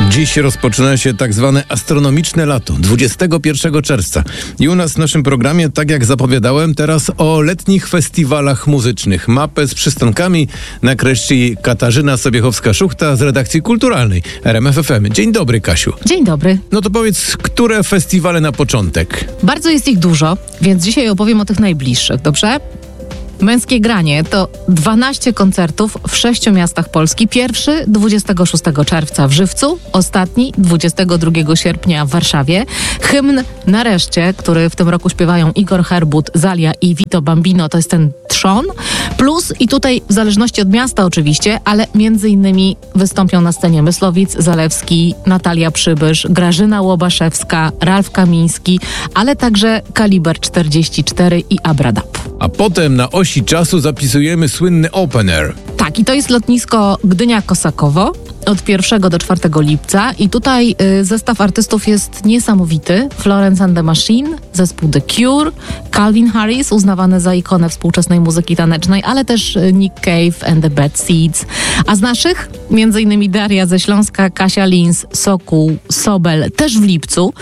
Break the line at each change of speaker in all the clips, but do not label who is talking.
Dziś rozpoczyna się tak zwane astronomiczne lato, 21 czerwca. I u nas w naszym programie, tak jak zapowiadałem, teraz o letnich festiwalach muzycznych. Mapę z przystankami nakreśli Katarzyna Sobiechowska-Szuchta z redakcji kulturalnej RMF FM. Dzień dobry, Kasiu.
Dzień dobry.
No to powiedz, które festiwale na początek?
Bardzo jest ich dużo, więc dzisiaj opowiem o tych najbliższych, dobrze? Męskie granie to 12 koncertów w 6 miastach Polski. Pierwszy 26 czerwca w Żywcu, ostatni 22 sierpnia w Warszawie. Hymn Nareszcie, który w tym roku śpiewają Igor Herbut, Zalia i Vito Bambino, to jest ten trzon. Plus i tutaj w zależności od miasta oczywiście, ale między innymi wystąpią na scenie Mysłowic, Zalewski, Natalia Przybysz, Grażyna Łobaszewska, Ralf Kamiński, ale także Kaliber 44 i Abradab.
A potem na osi czasu zapisujemy słynny Open Air.
Tak, i to jest lotnisko Gdynia-Kosakowo od 1 do 4 lipca i tutaj zestaw artystów jest niesamowity. Florence and the Machine, zespół The Cure, Calvin Harris, uznawany za ikonę współczesnej muzyki tanecznej, ale też Nick Cave and the Bad Seeds. A z naszych m.in. Daria ze Śląska, Kasia Lins, Sokół, Sobel, też w lipcu.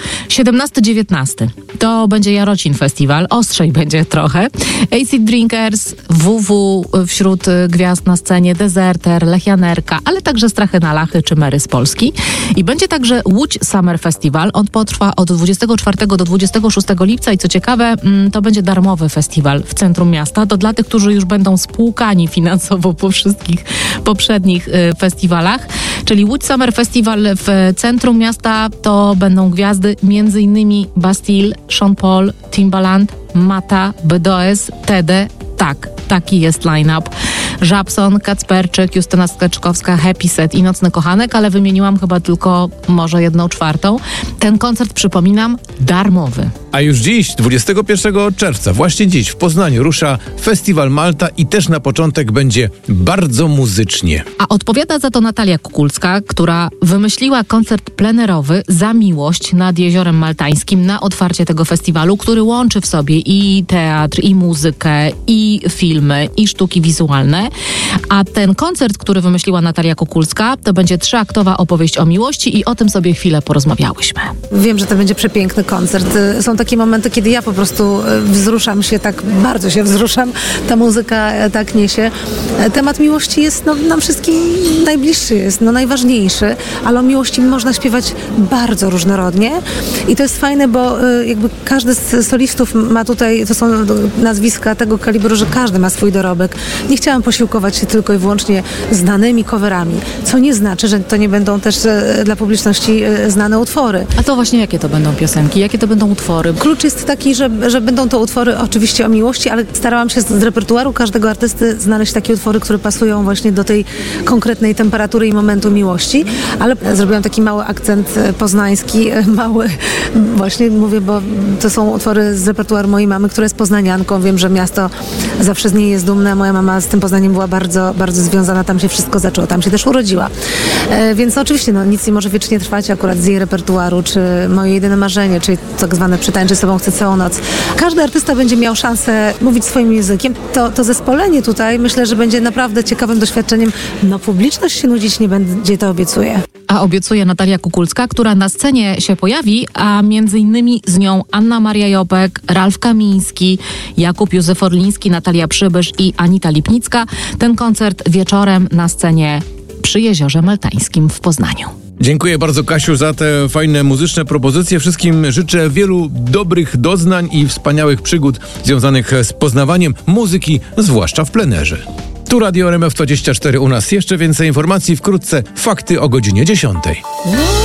17-19 to będzie Jarocin Festiwal, ostrzej będzie trochę. Acid Drinkers, WW wśród gwiazd na scenie, Deserter, Lechianerka, ale także Strachy na Lachy czy Mary z Polski. I będzie także Łódź Summer Festival. On potrwa od 24 do 26 lipca i co ciekawe, to będzie darmowy festiwal w centrum miasta. To dla tych, którzy już będą spłukani finansowo po wszystkich poprzednich festiwalach. Czyli Łódź Summer Festival w centrum miasta to będą gwiazdy m.in. Bastille, Sean Paul, Timbaland, Mata, BDS, Tede. Tak, taki jest line-up. Żabson, Kacperczyk, Justyna Skeczkowska, Happy Set i Nocny Kochanek, ale wymieniłam chyba tylko może 1/4. Ten koncert, przypominam, darmowy.
A już dziś, 21 czerwca, właśnie dziś w Poznaniu rusza Festiwal Malta i też na początek będzie bardzo muzycznie.
A odpowiada za to Natalia Kukulska, która wymyśliła koncert plenerowy Za miłość nad Jeziorem Maltańskim na otwarcie tego festiwalu, który łączy w sobie i teatr, i muzykę, i filmy, i sztuki wizualne. A ten koncert, który wymyśliła Natalia Kukulska, to będzie 3-aktowa opowieść o miłości i o tym sobie chwilę porozmawiałyśmy.
Wiem, że to będzie przepiękny koncert. Są takie momenty, kiedy ja po prostu wzruszam się, tak bardzo się wzruszam. Ta muzyka tak niesie. Temat miłości jest nam wszystkim najbliższy, jest najważniejszy, ale o miłości można śpiewać bardzo różnorodnie i to jest fajne, bo jakby każdy z solistów ma tutaj, to są nazwiska tego kalibru, że każdy ma swój dorobek. Nie chciałam posiłkować się tylko i wyłącznie znanymi coverami, co nie znaczy, że to nie będą też dla publiczności znane utwory.
A to właśnie jakie to będą piosenki, jakie to będą utwory?
Klucz jest taki, że będą to utwory oczywiście o miłości, ale starałam się z repertuaru każdego artysty znaleźć takie utwory, które pasują właśnie do tej konkretnej temperatury i momentu miłości, ale zrobiłam taki mały akcent poznański, mały, właśnie mówię, bo to są utwory z repertuaru mojej mamy, która jest poznanianką. Wiem, że miasto zawsze z niej jest dumne. Moja mama z tym Poznaniem była bardzo, bardzo związana. Tam się wszystko zaczęło. Tam się też urodziła. Więc oczywiście nic nie może wiecznie trwać akurat z jej repertuaru, czy Moje jedyne marzenie, czyli tak zwane Przytańczy z sobą chcę całą noc. Każdy artysta będzie miał szansę mówić swoim językiem. To zespolenie tutaj myślę, że będzie naprawdę ciekawym doświadczeniem. Publiczność się nudzić nie będzie, to obiecuję.
A obiecuje Natalia Kukulska, która na scenie się pojawi, a między innymi z nią Anna Maria Jopek, Ralf Kamiński, Jakub Józef Orliński, Natalia Przybysz i Anita Lipnicka. Ten koncert wieczorem na scenie przy Jeziorze Maltańskim w Poznaniu.
Dziękuję bardzo, Kasiu, za te fajne muzyczne propozycje. Wszystkim życzę wielu dobrych doznań i wspaniałych przygód związanych z poznawaniem muzyki, zwłaszcza w plenerze. Tu Radio RMF 24, u nas jeszcze więcej informacji, wkrótce fakty o godzinie 10.